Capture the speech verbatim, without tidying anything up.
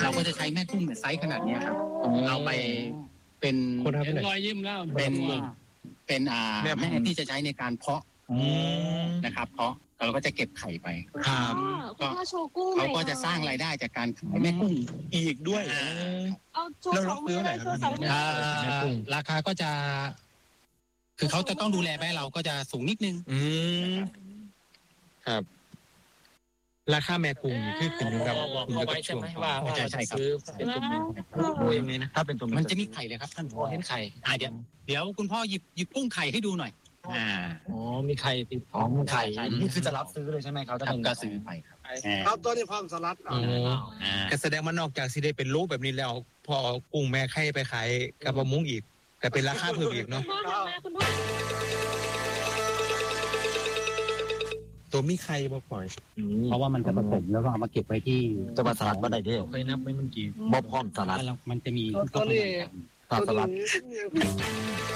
เราก็จะใช้แม่กุ้งเนี่ยไซส์ขนาดนี้ครับเอาไปเป็นรอยยิ้มแล้วเป็นเป็นอ่าแม่ที่จะใช้ในการเพาะนะครับเพาะเราก็จะเก็บไข่ไปครับก็เขาก็จะสร้างรายได้จากการขายแม่กุ้งอีกด้วยแล้วเราซื้อไหนราคาก็จะคือเขาจะต้องดูแลแม่เราก็จะสูงนิดนึงอืมครับราคาแม่กุ้งคือขึ้นอยู่กับคุณจะต้องช่วงว่าใช่ใช่ครับเป็นตัวตัวยังไงนะถ้าเป็นตัวมันจะมีไข่เลยครับท่านพ่อเห็นไข่อ่าเดี๋ยวเดี๋ยวคุณพ่อหยิบหยิบกุ้งไข่ให้ดูหน่อยอ่าอ๋อมีไข่ติดอ๋อมีไข่นี่คือจะรับซื้อเลยใช่ไหมครับก็ซื้อไปครับครับตัวนี้พร้อมสลัดอ่าแสดงว่านอกจากสิได้เป็นรูปแบบนี้แล้วพอกุ้งแม่ไข่ไปขายกับประมงอีกแต่เป็นราคาเพิ่มอีกเนาะตัวมีไข่บ่ปล่อยเพราะว่ามันจะผสมแล้วก็เอามาเก็บไว้ที่จะมาสลัดมาได้เด้เคยนับไหมเมื่อกี้บ่พร้อมสลัดมันจะมีตัวนี้สลัด